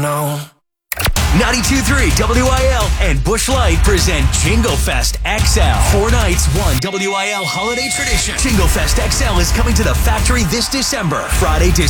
know. 92.3 WIL and Busch Light present Jingle Fest XL. 4 nights, 1 WIL holiday tradition. Jingle Fest XL is coming to the factory this December. Friday, December